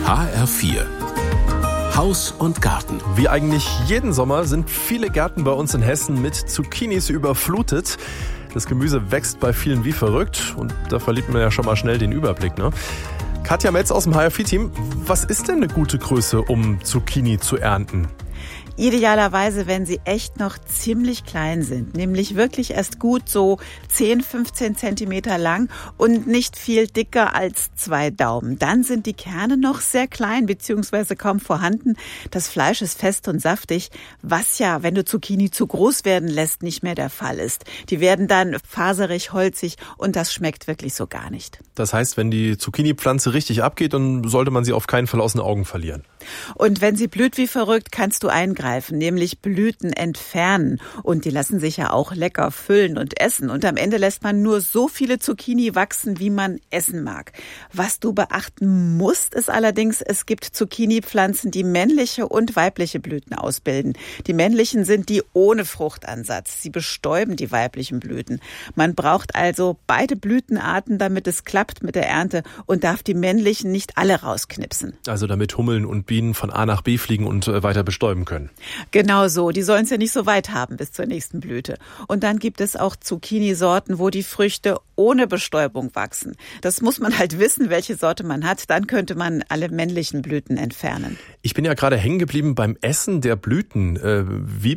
HR4 Haus und Garten. Wie eigentlich jeden Sommer sind viele Gärten bei uns in Hessen mit Zucchinis überflutet. Das Gemüse wächst bei vielen wie verrückt und da verliert man ja schon mal schnell den Überblick, ne? Katja Metz aus dem HR4-Team, was ist denn eine gute Größe, um Zucchini zu ernten? Idealerweise, wenn sie echt noch ziemlich klein sind, nämlich wirklich erst gut so 10, 15 Zentimeter lang und nicht viel dicker als 2 Daumen. Dann sind die Kerne noch sehr klein bzw. kaum vorhanden. Das Fleisch ist fest und saftig, was ja, wenn du Zucchini zu groß werden lässt, nicht mehr der Fall ist. Die werden dann faserig, holzig und das schmeckt wirklich so gar nicht. Das heißt, wenn die Zucchini-Pflanze richtig abgeht, dann sollte man sie auf keinen Fall aus den Augen verlieren. Und wenn sie blüht wie verrückt, kannst du eingreifen, nämlich Blüten entfernen. Und die lassen sich ja auch lecker füllen und essen. Und am Ende lässt man nur so viele Zucchini wachsen, wie man essen mag. Was du beachten musst, ist allerdings, es gibt Zucchini-Pflanzen, die männliche und weibliche Blüten ausbilden. Die männlichen sind die ohne Fruchtansatz. Sie bestäuben die weiblichen Blüten. Man braucht also beide Blütenarten, damit es klappt mit der Ernte und darf die männlichen nicht alle rausknipsen. Also damit Hummeln und Bienen von A nach B fliegen und weiter bestäuben können. Genau so. Die sollen es ja nicht so weit haben bis zur nächsten Blüte. Und dann gibt es auch Zucchini-Sorten, wo die Früchte ohne Bestäubung wachsen. Das muss man halt wissen, welche Sorte man hat. Dann könnte man alle männlichen Blüten entfernen. Ich bin ja gerade hängen geblieben beim Essen der Blüten. Wie